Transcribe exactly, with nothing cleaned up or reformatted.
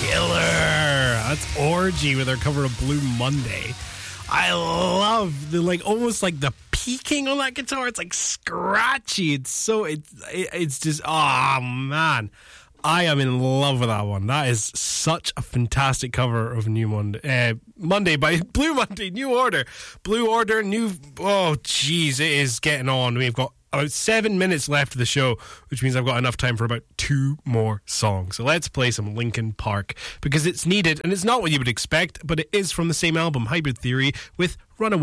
killer. That's Orgy with their cover of Blue Monday. I love the, like, almost like the peaking on that guitar. It's like scratchy. It's so, it's, it's just, oh man. I am in love with that one. That is such a fantastic cover of New Monday. Uh, Monday by Blue Monday, New Order. Blue Order, new, oh jeez, it is getting on. We've got about seven minutes left of the show, which means I've got enough time for about two more songs. So let's play some Linkin Park, because it's needed, and it's not what you would expect, but it is from the same album, Hybrid Theory, with Runaway.